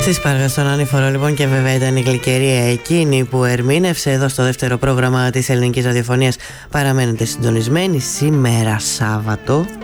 Στις Πάργα στον Ανήφορο λοιπόν, και βέβαια ήταν η Γλυκερία εκείνη που ερμήνευσε εδώ στο δεύτερο πρόγραμμα της ελληνικής ραδιοφωνίας. Παραμένετε συντονισμένοι σήμερα Σάββατο